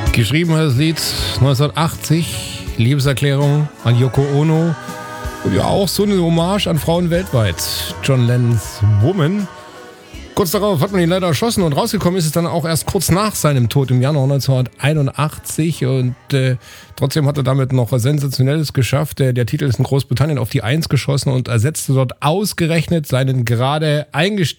Geschrieben hat das Lied 1980, Liebeserklärung an Yoko Ono und ja auch so eine Hommage an Frauen weltweit. John Lennons Woman. Kurz darauf hat man ihn leider erschossen und rausgekommen ist es dann auch erst kurz nach seinem Tod im Januar 1981 und trotzdem hat er damit noch Sensationelles geschafft. Der Titel ist in Großbritannien auf die 1 geschossen und ersetzte dort ausgerechnet seinen gerade eingestiegenen